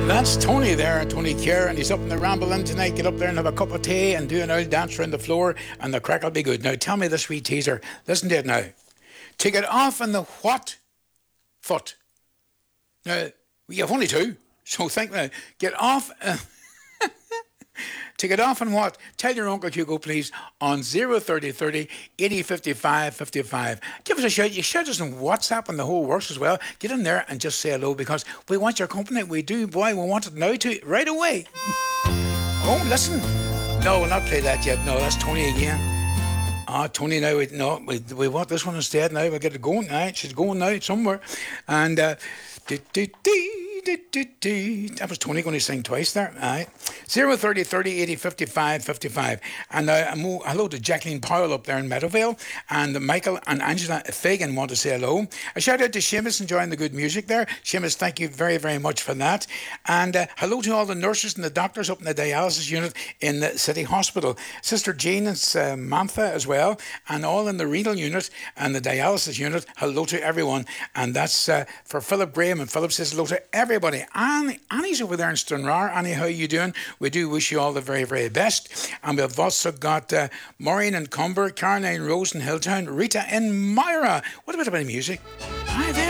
That's Tony there, Tony Kerr, and he's up in the Ramble Inn tonight. Get up there and have a cup of tea and do an old dance around the floor, and the crack will be good. Now, tell me this wee teaser. Listen to it now. To get off in the what foot? Now, you have only two, so think now. Get off... To get off on what? Tell your Uncle Hugo, please, on 03030 80 55 55. Give us a shout. You shout us on WhatsApp and the whole works as well. Get in there and just say hello, because we want your company. We do, boy. We want it now too, right away. Oh, listen. No, we'll not play that yet. No, that's Tony again. Tony now. We want this one instead now. We'll get it going now. She's going now somewhere. And... that was Tony going to sing twice there. Aye. 030 30 80 55 55. And hello to Jacqueline Powell up there in Meadowvale. And Michael and Angela Fagan want to say hello. A shout out to Seamus enjoying the good music there. Seamus, thank you very, very much for that. And hello to all the nurses and the doctors up in the dialysis unit in the City Hospital. Sister Jean and Samantha as well. And all in the renal unit and the dialysis unit. Hello to everyone. And that's for Philip Graham. And Philip says hello to everybody. Annie's over there in Stranraer. Annie, how are you doing? We do wish you all the very, very best. And we've also got Maureen in Cumber, Caroline Rose in Hilltown, Rita in Myra. What about music? Hi there.